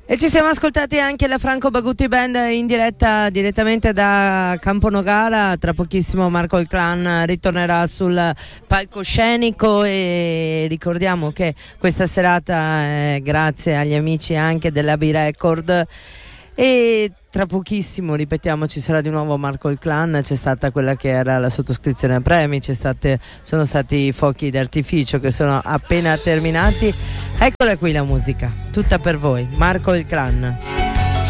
E ci siamo ascoltati anche la Franco Bagutti Band in diretta direttamente da Campo Nogara. Tra pochissimo Marco il Clan ritornerà sul palcoscenico e ricordiamo che questa serata è grazie agli amici anche dell'Abbey Record. E tra pochissimo, ripetiamo, ci sarà di nuovo Marco il Clan. C'è stata quella che era la sottoscrizione a premi, sono stati i fuochi d'artificio che sono appena terminati. Eccola qui la musica, tutta per voi, Marco il Clan.